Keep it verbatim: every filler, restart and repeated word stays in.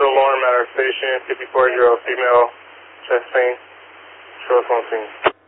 alarm at our station, fifty-four year old female, chest pain, show us on scene.